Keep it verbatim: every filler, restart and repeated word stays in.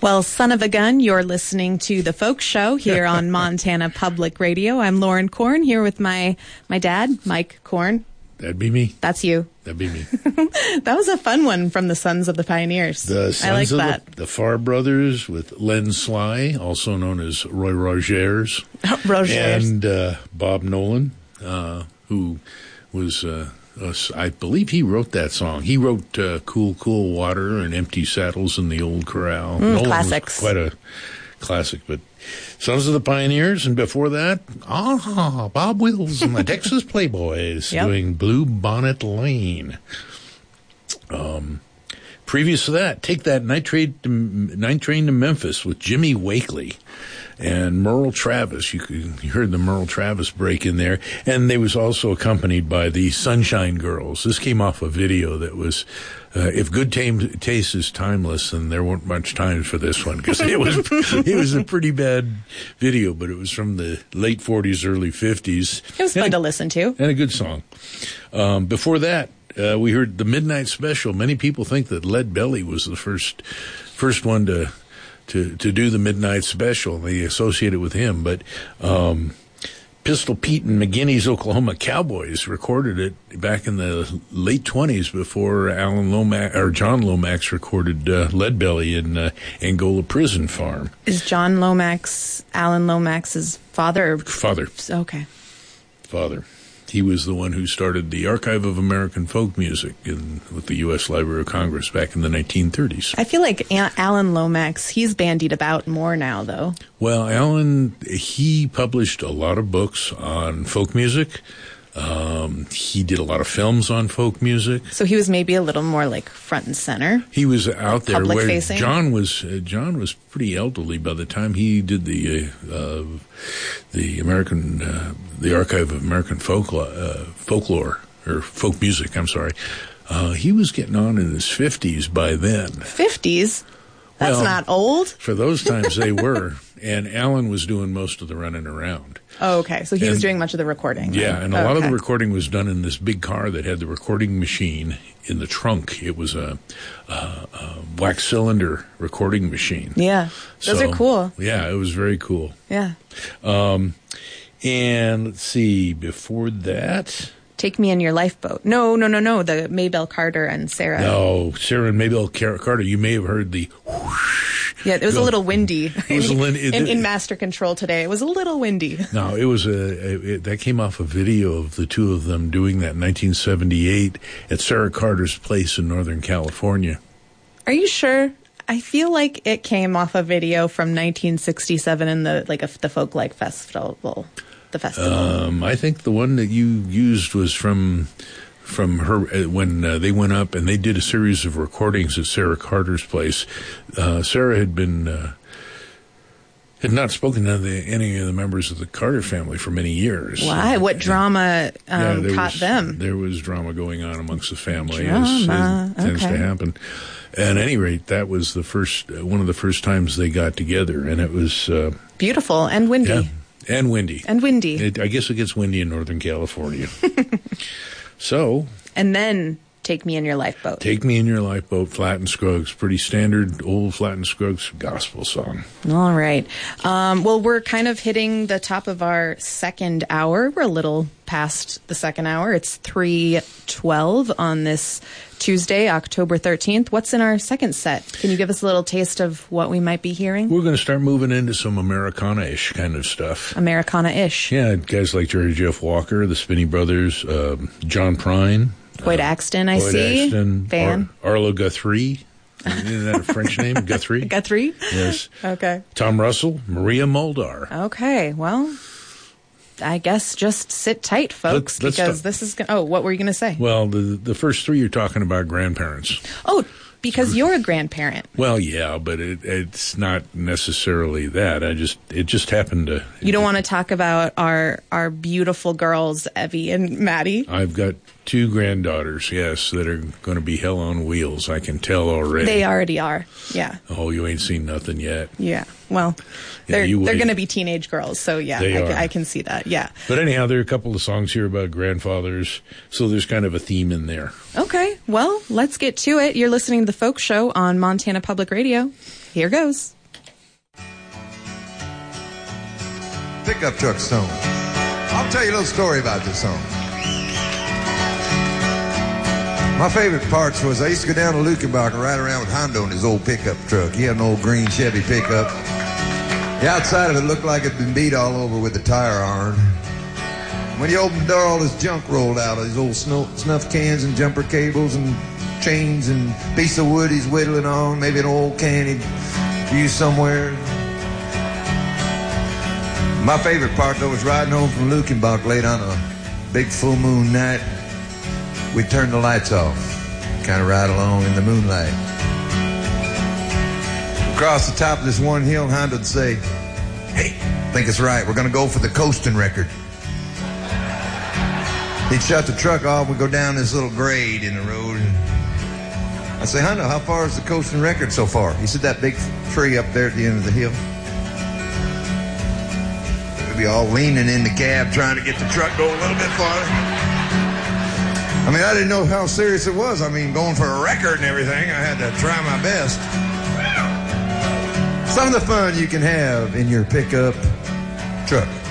Well, son of a gun, you're listening to The Folk Show here on Montana Public Radio. I'm Lauren Korn here with my, my dad, Mike Korn. That'd be me. That's you. That'd be me. That was a fun one from the Sons of the Pioneers. The Sons I like of that. The, the Farr Brothers with Len Sly, also known as Roy Rogers. Rogers. And uh, Bob Nolan, uh, who was... Uh, Uh, I believe he wrote that song. He wrote uh, Cool, Cool Water and Empty Saddles in the Old Corral. Mm, classics. Quite a classic. But Sons of the Pioneers, and before that, ah, Bob Wills and the Texas Playboys Yep. doing Blue Bonnet Lane. Um, previous to that, Take That Night Train to, Night Train to Memphis with Jimmy Wakely. And Merle Travis, you, could, you heard the Merle Travis break in there. And they was also accompanied by the Sunshine Girls. This came off a video that was, uh, if good tame, taste is timeless, then there weren't much time for this one, because it was, it was a pretty bad video, but it was from the late forties, early fifties. It was fun and, to listen to. And a good song. Um, before that, uh, we heard the Midnight Special. Many people think that Lead Belly was the first, first one to, to, to do the Midnight Special. They associate it with him, but, um, Pistol Pete and McGinney's Oklahoma Cowboys recorded it back in the late twenties before Alan Lomax, or John Lomax recorded, uh, Lead Belly in, uh, Angola Prison Farm. Is John Lomax Alan Lomax's father? Father. Okay. Father. He was the one who started the Archive of American Folk Music in, with the U S Library of Congress back in the nineteen thirties. I feel like A- Alan Lomax, he's bandied about more now, though. Well, Alan, he published a lot of books on folk music. Um, he did a lot of films on folk music. So he was maybe a little more like front and center. He was out there Public where facing. John was. Uh, John was pretty elderly by the time he did the uh, uh, the American uh, the Archive of American Folklore, uh, folklore or folk music. I'm sorry. Uh, he was getting on in his fifties by then. fifties? That's Well, not old. For those times, they were. And Alan was doing most of the running around. Oh, okay. So he And- was doing much of the recording. Yeah, then. and a lot of Okay. the recording was done in this big car that had the recording machine in the trunk. It was a, a, a wax cylinder recording machine. Yeah. Those So, are cool. Yeah, it was very cool. Yeah. Um, and let's see, before that, Take Me in Your Lifeboat. No, no, no, no. The Maybelle Carter and Sarah. no, Sarah and Maybelle Car- Carter, you may have heard the whoosh. Yeah, it was Go. a little windy. It was in, a lin- it- in, in Master Control today. It was a little windy. No, it was a, it, that came off a video of the two of them doing that in nineteen seventy-eight at Sarah Carter's place in Northern California. Are you sure? I feel like it came off a video from nineteen sixty-seven in the like a, the Folk Like Festival. The festival. Um, I think the one that you used was from from her uh, when uh, they went up and they did a series of recordings at Sarah Carter's place. Uh, Sarah had been uh, had not spoken to the, any of the members of the Carter family for many years. Why? What drama um, Yeah, there caught was, them? There was drama going on amongst the family, as, Drama, as tends okay. to happen. At any rate, that was the first uh, one of the first times they got together, and it was uh, Beautiful and windy. yeah, and windy. And windy. It, I guess it gets windy in Northern California. So, And then Take Me in Your Lifeboat. Take Me in Your Lifeboat, Flat and Scruggs. Pretty standard old Flat and Scruggs gospel song. All right. Um, well, we're kind of hitting the top of our second hour. We're a little past the second hour. It's three twelve on this Tuesday, October thirteenth. What's in our second set? Can you give us a little taste of what we might be hearing? We're going to start moving into some Americana-ish kind of stuff. Americana-ish. Yeah, guys like Jerry Jeff Walker, the Spinney Brothers, um, John Prine. Boyd Axton, I Boyd see. Axton, Fan. Ar- Arlo Guthrie. Isn't that a French name? Guthrie? Guthrie? Yes. Okay. Tom Russell, Maria Muldaur. Okay. Well, I guess just sit tight, folks, Let- let's because talk- this is... Go- oh, what were you going to say? Well, the the first three you're talking about grandparents. Oh, because you're a grandparent. Well, yeah, but it, it's not necessarily that. I just it just happened to. You don't want to talk about our our beautiful girls, Evie and Maddie. I've got two granddaughters, yes, that are going to be hell on wheels. I can tell already. They already are. Yeah. Oh, you ain't seen nothing yet. Yeah. Well, Yeah, they're you they're wait. going to be teenage girls, so yeah, They I, are. ca- I can see that. Yeah. But anyhow, there are a couple of songs here about grandfathers, so there's kind of a theme in there. Okay. Well, let's get to it. You're listening to The Folk Show on Montana Public Radio. Here goes. Pickup truck song. I'll tell you a little story about this song. My favorite parts was I used to go down to Lukenbach and ride around with Hondo in his old pickup truck. He had an old green Chevy pickup. The outside of it looked like it'd been beat all over with a tire iron. When you opened the door, all this junk rolled out of these old snuff, snuff cans and jumper cables and chains and piece of wood he's whittling on, maybe an old can he'd used somewhere. My favorite part, though, was riding home from Lukenbach late on a big full moon night. We'd turn the lights off, kind of ride along in the moonlight. Across the top of this one hill, Hondo would say, "Hey, I think it's right. We're going to go for the coasting record." He'd shut the truck off. We'd go down this little grade in the road. And I'd say, "Hondo, how far is the coasting record so far?" He said, "That big tree up there at the end of the hill." We'd be all leaning in the cab trying to get the truck going a little bit farther. I mean, I didn't know how serious it was. I mean, going for a record and everything, I had to try my best. Some of the fun you can have in your pickup truck.